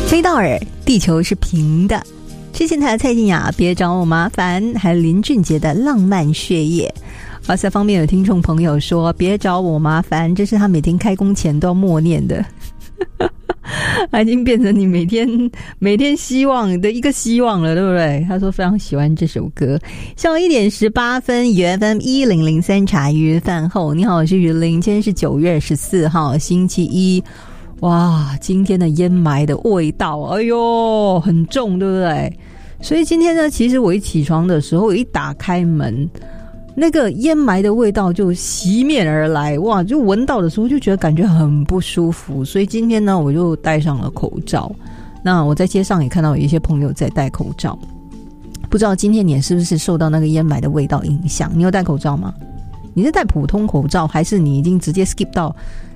飞到耳，地球是平的。之前台的蔡健雅别找我麻烦，还有林俊杰的浪漫血液。哇塞，方面有听众朋友说别找我麻烦，这是他每天开工前都要默念的。已经变成你每天希望的一个希望了，对不对？他说非常喜欢这首歌。下午1点18分，FM 1003茶余饭后。你好，我是雨林，今天是9月14号，星期一。哇，今天的烟霾的味道，哎呦，很重，对不对？所以今天呢，其实我一起床的时候，一打开门，那个烟霾的味道就袭面而来，哇，就闻到的时候就觉得感觉很不舒服。所以今天呢，我就戴上了口罩。那我在街上也看到有一些朋友在戴口罩，不知道今天你是不是受到那个烟霾的味道影响？你有戴口罩吗？你是戴普通口罩，还是你已经直接 skip 到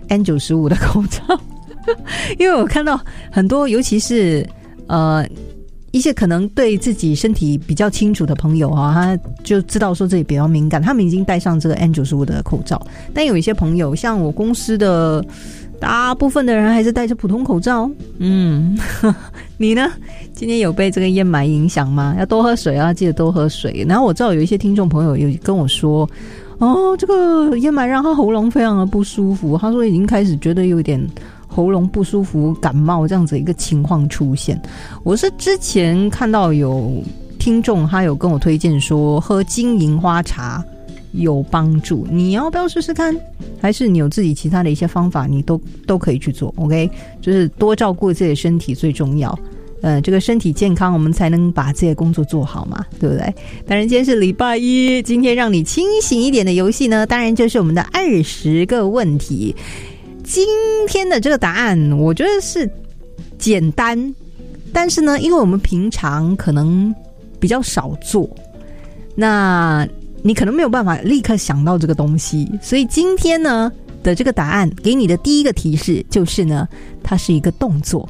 N95 的口罩？因为我看到很多，尤其是一些可能对自己身体比较清楚的朋友啊，他就知道说这里比较敏感，他们已经戴上这个 N95 的口罩。但有一些朋友，像我公司的大部分的人还是戴着普通口罩。你呢？今天有被这个烟霾影响吗？要多喝水啊，记得多喝水。然后我知道有一些听众朋友有跟我说，这个烟霾让他喉咙非常的不舒服，他说已经开始觉得有点喉咙不舒服、感冒这样子一个情况出现。我是之前看到有听众他有跟我推荐说喝金银花茶有帮助，你要不要试试看？还是你有自己其他的一些方法，你都可以去做。 OK， 就是多照顾自己的身体最重要。这个身体健康，我们才能把自己的工作做好嘛，对不对？当然今天是礼拜一，今天让你清醒一点的游戏呢，当然就是我们的20个问题。今天的这个答案我觉得是简单，但是呢，因为我们平常可能比较少做，那你可能没有办法立刻想到这个东西，所以今天呢的这个答案给你的第一个提示就是呢，它是一个动作。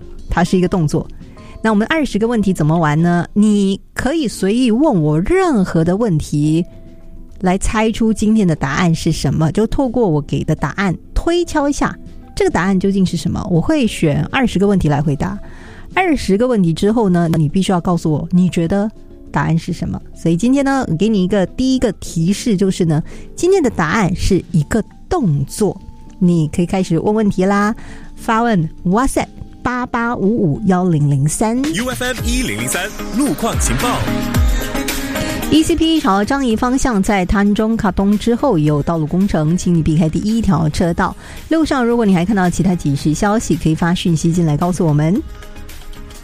那我们20个问题怎么玩呢？你可以随意问我任何的问题，来猜出今天的答案是什么，就透过我给的答案推敲一下这个答案究竟是什么。我会选20个问题来回答，20个问题之后呢，你必须要告诉我你觉得答案是什么。所以今天呢，我给你第一个提示，就是呢，今天的答案是一个动作。你可以开始问问题啦，发问 WhatsApp 88551003 UFM 1003路况情报。 ECP 朝樟宜方向在滩中卡东之后有道路工程，请你避开第1条车道。路上如果你还看到其他即时消息，可以发讯息进来告诉我们。